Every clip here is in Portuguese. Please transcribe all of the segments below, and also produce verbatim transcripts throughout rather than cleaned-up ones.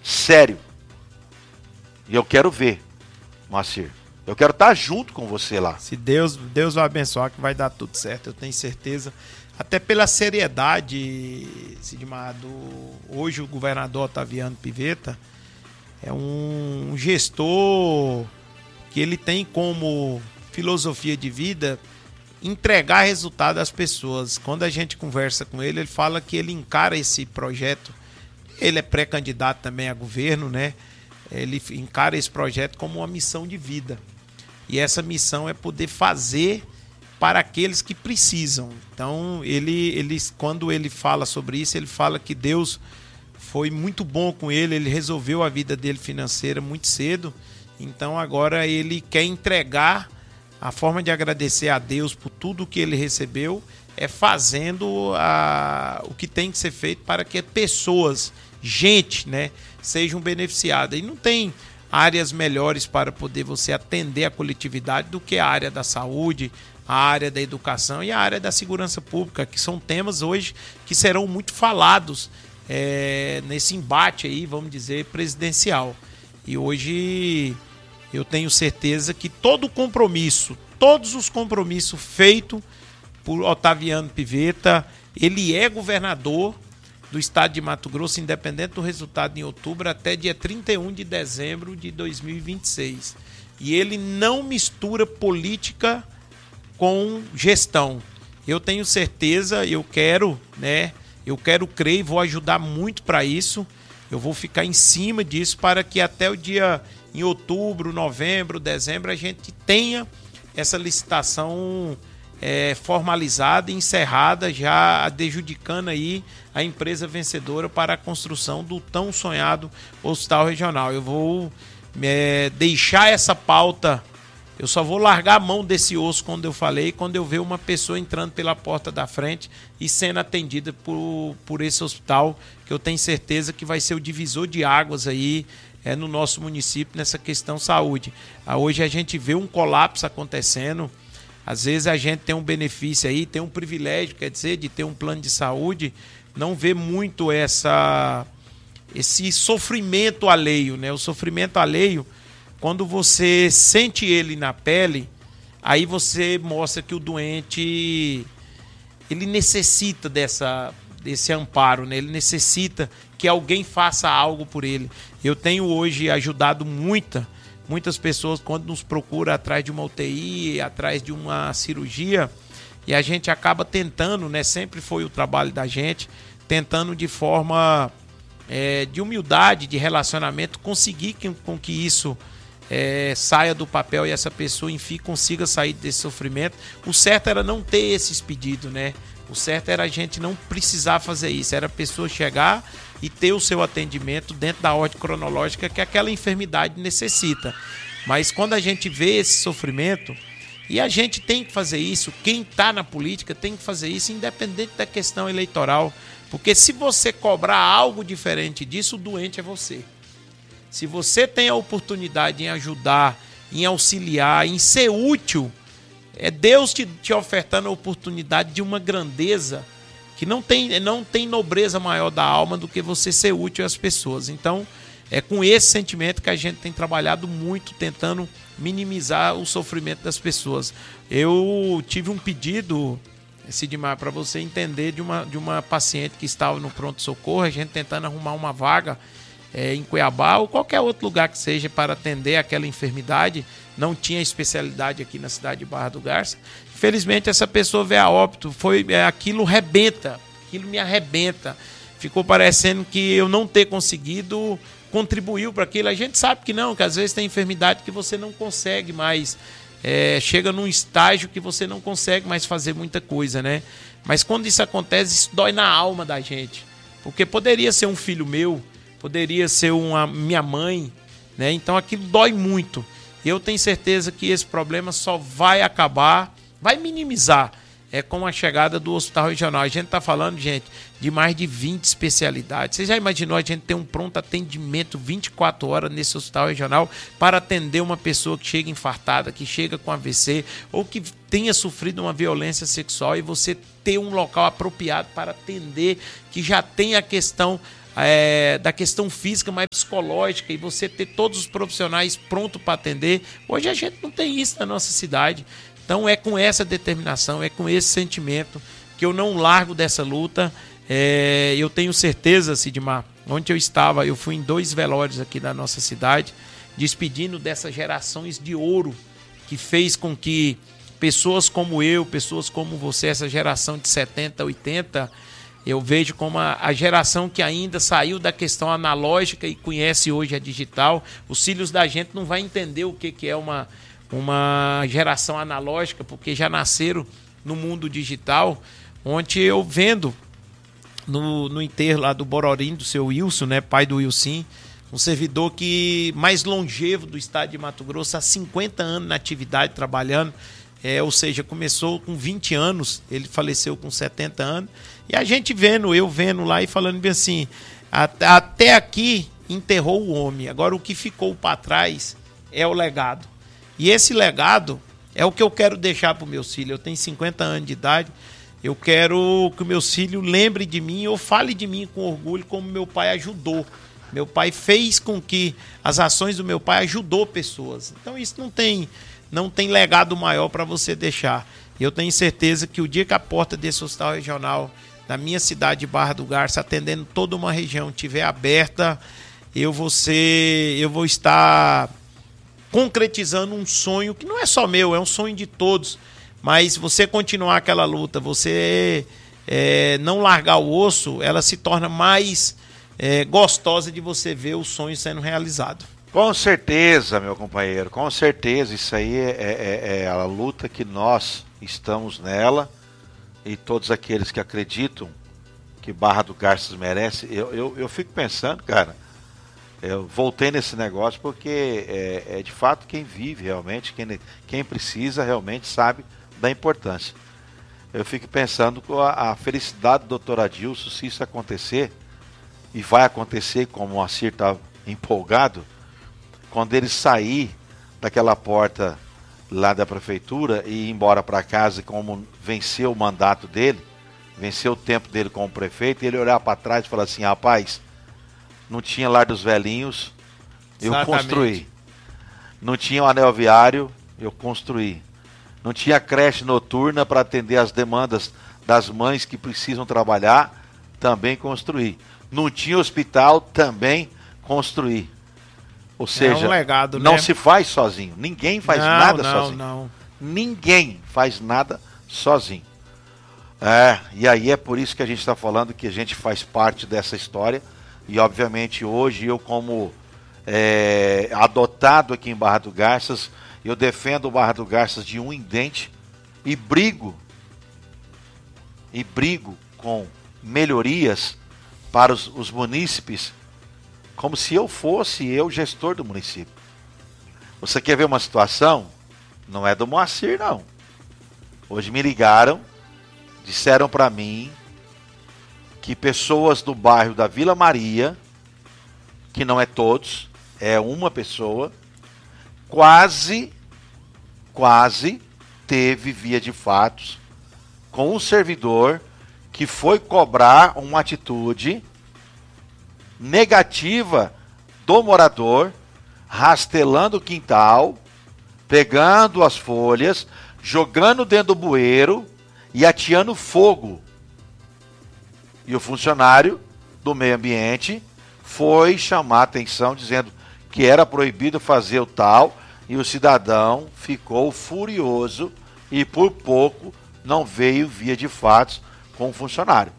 sério. E eu quero ver, Moacir. Eu quero estar junto com você lá. Se Deus, Deus vai abençoar, que vai dar tudo certo, eu tenho certeza. Até pela seriedade, Sidmar, do, hoje o governador Otaviano Pivetta é um gestor que ele tem como filosofia de vida entregar resultado às pessoas. Quando a gente conversa com ele, ele fala que ele encara esse projeto, ele é pré-candidato também a governo, né? Ele encara esse projeto como uma missão de vida. E essa missão é poder fazer para aqueles que precisam. Então, ele, ele, quando ele fala sobre isso, ele fala que Deus foi muito bom com ele, ele resolveu a vida dele financeira muito cedo. Então, agora ele quer entregar. A forma de agradecer a Deus por tudo que ele recebeu é fazendo a, o que tem que ser feito para que pessoas, gente, né, sejam beneficiadas. E não tem áreas melhores para poder você atender a coletividade do que a área da saúde, a área da educação e a área da segurança pública, que são temas hoje que serão muito falados é, nesse embate aí, vamos dizer, presidencial. E hoje eu tenho certeza que todo o compromisso, todos os compromissos feitos por Otaviano Pivetta, ele é governador do estado de Mato Grosso, independente do resultado em outubro, até dia trinta e um de dezembro de dois mil e vinte e seis. E ele não mistura política com gestão. Eu tenho certeza, eu quero, né? Eu quero crer e vou ajudar muito para isso. Eu vou ficar em cima disso para que até o dia em outubro, novembro, dezembro, a gente tenha essa licitação é, formalizada e encerrada, já adjudicando aí a empresa vencedora para a construção do tão sonhado hospital regional. Eu vou é, deixar essa pauta, eu só vou largar a mão desse osso quando eu falei, quando eu ver uma pessoa entrando pela porta da frente e sendo atendida por, por esse hospital, que eu tenho certeza que vai ser o divisor de águas aí é, no nosso município nessa questão saúde. Ah, hoje a gente vê um colapso acontecendo, às vezes a gente tem um benefício aí, tem um privilégio, quer dizer, de ter um plano de saúde, não vê muito essa, esse sofrimento alheio, né? O sofrimento alheio, quando você sente ele na pele, aí você mostra que o doente ele necessita dessa, desse amparo, né? Ele necessita que alguém faça algo por ele. Eu tenho hoje ajudado muita, muitas pessoas quando nos procuram atrás de uma U T I, atrás de uma cirurgia, e a gente acaba tentando, né? Sempre foi o trabalho da gente, tentando de forma é, de humildade, de relacionamento, conseguir que, com que isso É, saia do papel e essa pessoa, enfim, consiga sair desse sofrimento. O certo era não ter esses pedidos, né? O certo era a gente não precisar fazer isso, era a pessoa chegar e ter o seu atendimento dentro da ordem cronológica que aquela enfermidade necessita. Mas quando a gente vê esse sofrimento, e a gente tem que fazer isso, quem está na política tem que fazer isso, independente da questão eleitoral, porque se você cobrar algo diferente disso, o doente é você. Se você tem a oportunidade em ajudar, em auxiliar, em ser útil, é Deus te, te ofertando a oportunidade de uma grandeza que não tem, não tem nobreza maior da alma do que você ser útil às pessoas. Então, é com esse sentimento que a gente tem trabalhado muito, tentando minimizar o sofrimento das pessoas. Eu tive um pedido, Sidmar, para você entender, de uma, de uma paciente que estava no pronto-socorro, a gente tentando arrumar uma vaga É, em Cuiabá ou qualquer outro lugar que seja para atender aquela enfermidade, não tinha especialidade aqui na cidade de Barra do Garça. Infelizmente essa pessoa veio a óbito, foi, é, aquilo rebenta, aquilo me arrebenta, ficou parecendo que eu não ter conseguido contribuir para aquilo. A gente sabe que não, que às vezes tem enfermidade que você não consegue mais, é, chega num estágio que você não consegue mais fazer muita coisa, né? Mas quando isso acontece, isso dói na alma da gente, porque poderia ser um filho meu, poderia ser uma minha mãe, né? Então aquilo dói muito. Eu tenho certeza que esse problema só vai acabar, vai minimizar é, com a chegada do hospital regional. A gente está falando, gente, de mais de vinte especialidades. Você já imaginou a gente ter um pronto atendimento vinte e quatro horas nesse hospital regional para atender uma pessoa que chega infartada, que chega com A V C ou que tenha sofrido uma violência sexual, e você ter um local apropriado para atender, que já tem a questão é, da questão física, mas psicológica, e você ter todos os profissionais prontos para atender. Hoje a gente não tem isso na nossa cidade. Então é com essa determinação, é com esse sentimento que eu não largo dessa luta. É, eu tenho certeza, Sidmar, onde eu estava, eu fui em dois velórios aqui da nossa cidade, despedindo dessas gerações de ouro que fez com que pessoas como eu, pessoas como você, essa geração de setenta, oitenta, eu vejo como a, a geração que ainda saiu da questão analógica e conhece hoje a digital. Os filhos da gente não vai entender o que, que é uma, uma geração analógica, porque já nasceram no mundo digital, onde eu vendo no, no enterro lá do Bororim, do seu Wilson, né, pai do Wilson, um servidor que mais longevo do estado de Mato Grosso, há cinquenta anos na atividade, trabalhando, é, ou seja, começou com vinte anos, ele faleceu com setenta anos, e a gente vendo, eu vendo lá e falando bem assim, até aqui enterrou o homem, agora o que ficou para trás é o legado. E esse legado é o que eu quero deixar para os meus filhos. Eu tenho cinquenta anos de idade, eu quero que o meu filho lembre de mim ou fale de mim com orgulho como meu pai ajudou. Meu pai fez com que as ações do meu pai ajudou pessoas. Então isso não tem, não tem legado maior para você deixar. Eu tenho certeza que o dia que a porta desse hospital regional da minha cidade de Barra do Garça, atendendo toda uma região, estiver aberta, eu vou ser, eu vou estar concretizando um sonho que não é só meu, é um sonho de todos. Mas você continuar aquela luta, você é, não largar o osso, ela se torna mais é, gostosa de você ver o sonho sendo realizado. Com certeza, meu companheiro, com certeza. Isso aí é, é, é a luta que nós estamos nela, e todos aqueles que acreditam que Barra do Garças merece. Eu, eu, eu fico pensando, cara, eu voltei nesse negócio porque é, é de fato quem vive realmente, quem, quem precisa realmente sabe da importância. Eu fico pensando com a, a felicidade do doutor Adilson, se isso acontecer, e vai acontecer, como o Moacir está empolgado, quando ele sair daquela porta lá da prefeitura e ir embora para casa, como venceu o mandato dele, venceu o tempo dele como prefeito, e ele olhar para trás e falar assim, rapaz, não tinha Lar dos Velhinhos, eu Exatamente. construí. Não tinha o anel viário, eu construí. Não tinha creche noturna para atender as demandas das mães que precisam trabalhar, também construí. Não tinha hospital, também construí. Ou seja, é um legado, não né? se faz sozinho. Ninguém faz não, nada não, sozinho. Não. Ninguém faz nada sozinho. É, e aí é por isso que a gente está falando que a gente faz parte dessa história. E obviamente hoje eu, como é, adotado aqui em Barra do Garças, eu defendo o Barra do Garças de um em dente e brigo, e brigo com melhorias para os, os munícipes, como se eu fosse eu gestor do município. Você quer ver uma situação? Não é do Moacir, não. Hoje me ligaram, disseram para mim que pessoas do bairro da Vila Maria, que não é todos, é uma pessoa, quase, quase teve via de fatos com um servidor que foi cobrar uma atitude negativa do morador, rastelando o quintal, pegando as folhas, jogando dentro do bueiro e ateando fogo. E o funcionário do meio ambiente foi chamar a atenção dizendo que era proibido fazer o tal, e o cidadão ficou furioso e por pouco não veio via de fatos com o funcionário.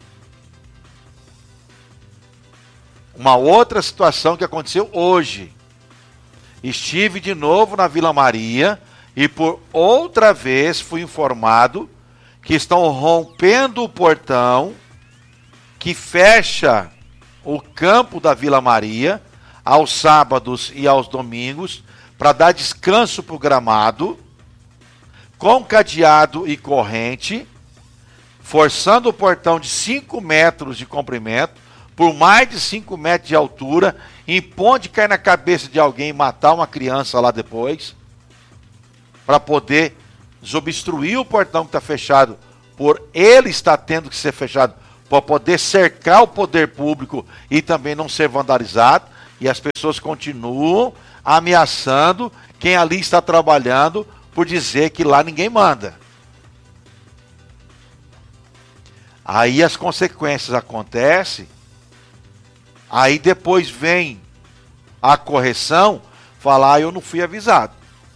Uma outra situação que aconteceu hoje. Estive de novo na Vila Maria e por outra vez fui informado que estão rompendo o portão que fecha o campo da Vila Maria aos sábados e aos domingos para dar descanso para o gramado, com cadeado e corrente, forçando o portão de cinco metros de comprimento, por mais de cinco metros de altura, impondo de cair na cabeça de alguém e matar uma criança lá depois, para poder desobstruir o portão que está fechado, por ele estar tendo que ser fechado para poder cercar o poder público e também não ser vandalizado, e as pessoas continuam ameaçando quem ali está trabalhando por dizer que lá ninguém manda. Aí as consequências acontecem, aí depois vem a correção, falar, ah, eu não fui avisado.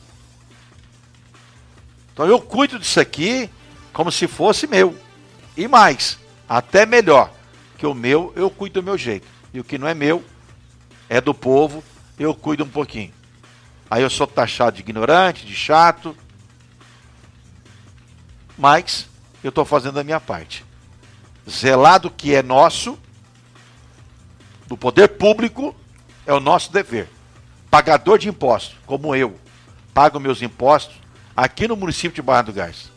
Então eu cuido disso aqui como se fosse meu. E mais, até melhor, que o meu eu cuido do meu jeito. E o que não é meu, é do povo, eu cuido um pouquinho. Aí eu sou taxado de ignorante, de chato, mas eu estou fazendo a minha parte. Zelar do que é nosso, do poder público, é o nosso dever. Pagador de impostos, como eu, pago meus impostos aqui no município de Barra do Garças.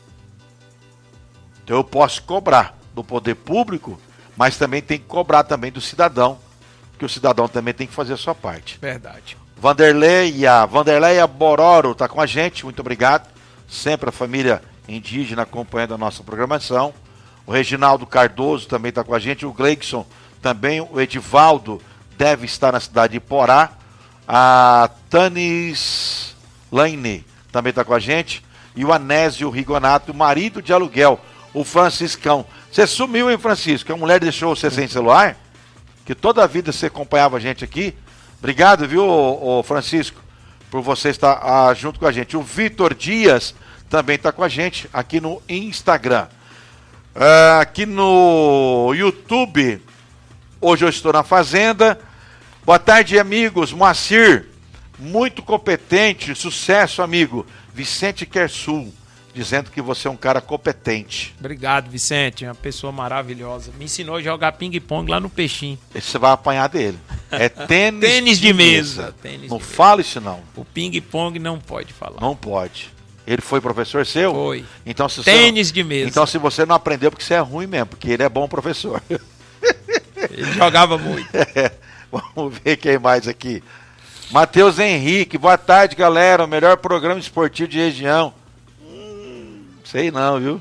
Então eu posso cobrar do poder público, mas também tem que cobrar também do cidadão, que o cidadão também tem que fazer a sua parte. Verdade. Vanderleia, Vanderleia Bororo está com a gente, muito obrigado. Sempre a família indígena acompanhando a nossa programação. O Reginaldo Cardoso também está com a gente, o Gleikson também, o Edivaldo deve estar na cidade de Porá. A Tanis Laine também está com a gente. E o Anésio Rigonato, marido de aluguel, o Franciscão. Você sumiu, hein, Francisco? A mulher deixou você sem celular? Que toda a vida você acompanhava a gente aqui. Obrigado, viu, ô, ô Francisco, por você estar ah, junto com a gente. O Vitor Dias também está com a gente aqui no Instagram. Uh, aqui no YouTube, hoje eu estou na Fazenda. Boa tarde, amigos. Moacir, muito competente, sucesso, amigo. Vicente Kersul, dizendo que você é um cara competente. Obrigado, Vicente, uma pessoa maravilhosa. Me ensinou a jogar ping-pong lá no Peixinho. Esse você vai apanhar dele. É tênis, tênis de, de mesa. mesa. Tênis não de fala mesa. Isso não. O ping-pong não pode falar. Não pode. Ele foi professor seu? Foi. Então, se tênis você não... de mesa. Então se você não aprendeu, porque você é ruim mesmo, porque ele é bom professor. Ele jogava muito. É. Vamos ver quem mais aqui. Matheus Henrique, boa tarde, galera. O melhor programa esportivo de região. Hum, sei não, viu?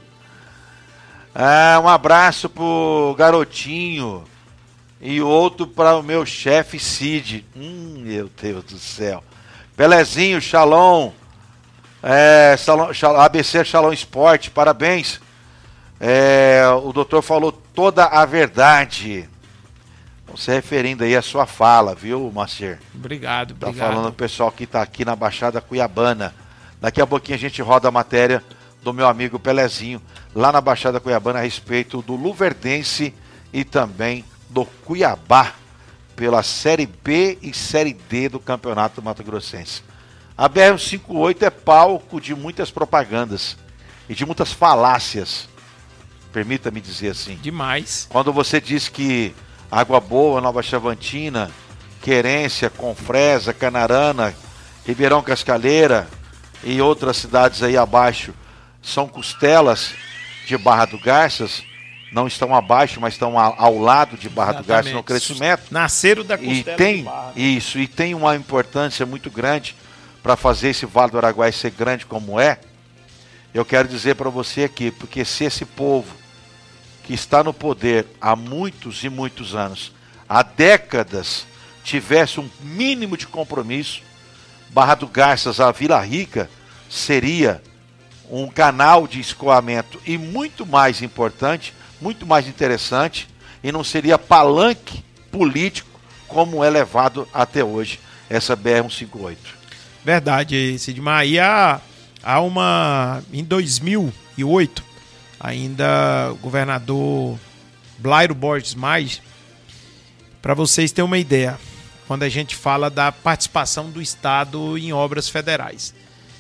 Ah, um abraço pro Garotinho. E outro para o meu chefe Cid. Hum, meu Deus do céu. Pelezinho, Shalom. É, Shalom, Shalom, A B C Shalom Esporte, parabéns. É, o doutor falou toda a verdade. Se referindo aí à sua fala, viu, Macer? Obrigado, tá obrigado. Tá falando o pessoal que está aqui na Baixada Cuiabana. Daqui a pouquinho a gente roda a matéria do meu amigo Pelezinho, lá na Baixada Cuiabana, a respeito do Luverdense e também do Cuiabá, pela Série B e Série D do Campeonato Mato Grossense. A B R cinquenta e oito é palco de muitas propagandas e de muitas falácias, permita-me dizer assim. Demais. Quando você diz que Água Boa, Nova Chavantina, Querência, Confresa, Canarana, Ribeirão Cascaleira e outras cidades aí abaixo são costelas de Barra do Garças, não estão abaixo, mas estão ao lado de Barra Exatamente. do Garças no crescimento. Nasceram da costela e tem, de Barra. Isso, e tem uma importância muito grande para fazer esse Vale do Araguaia ser grande como é. Eu quero dizer para você aqui, porque se esse povo que está no poder há muitos e muitos anos, há décadas, tivesse um mínimo de compromisso, Barra do Garças, a Vila Rica, seria um canal de escoamento e muito mais importante, muito mais interessante, e não seria palanque político como é levado até hoje essa B R cento e cinquenta e oito. Verdade, Sidmar. E há, há uma... Em dois mil e oito, ainda o governador Blairo Borges Mais, para vocês terem uma ideia, quando a gente fala da participação do Estado em obras federais.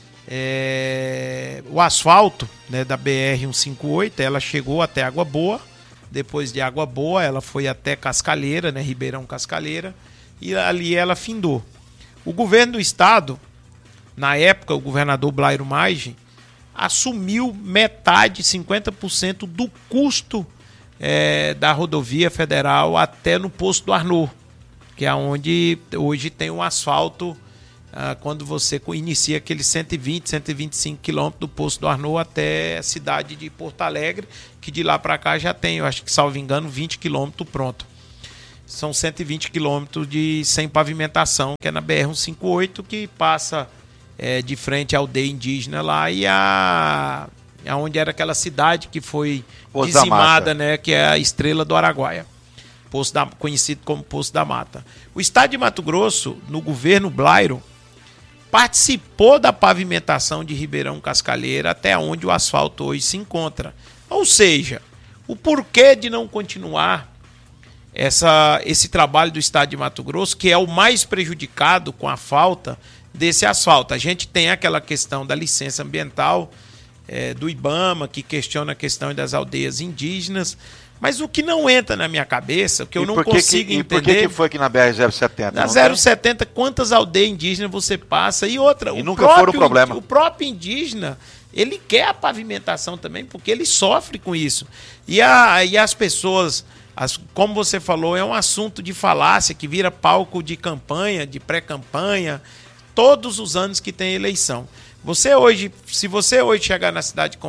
É, o asfalto, né, da B R cento e cinquenta e oito, ela chegou até Água Boa, depois de Água Boa ela foi até Cascaleira, né, Ribeirão Cascaleira, e ali ela findou. O governo do Estado, na época o governador Blairo Maggi, assumiu metade, cinquenta por cento do custo é, da rodovia federal até no posto do Arnaud, que é onde hoje tem o asfalto ah, quando você inicia aqueles cento e vinte, cento e vinte e cinco quilômetros do Poço do Arnaud até a cidade de Porto Alegre, que de lá para cá já tem, eu acho que, salvo engano, vinte quilômetros pronto. São cento e vinte quilômetros de, sem pavimentação, que é na B R cento e cinquenta e oito, que passa é, de frente à aldeia indígena lá e a, a onde era aquela cidade que foi Poço dizimada, né, que é a Estrela do Araguaia, Poço da, conhecido como Poço da Mata. O estado de Mato Grosso, no governo Blairo, participou da pavimentação de Ribeirão Cascalheira até onde o asfalto hoje se encontra. Ou seja, o porquê de não continuar essa, esse trabalho do estado de Mato Grosso, que é o mais prejudicado com a falta desse asfalto. A gente tem aquela questão da licença ambiental é, do IBAMA, que questiona a questão das aldeias indígenas, mas o que não entra na minha cabeça, o que eu não consigo entender... E por que, que foi que na B R zero setenta? Na zero setenta, quantas aldeias indígenas você passa? E outra, e o nunca próprio, foram um problema. O próprio indígena, ele quer a pavimentação também, porque ele sofre com isso. E, a, e as pessoas, as, como você falou, é um assunto de falácia, que vira palco de campanha, de pré-campanha, todos os anos que tem eleição. Você hoje, se você hoje chegar na cidade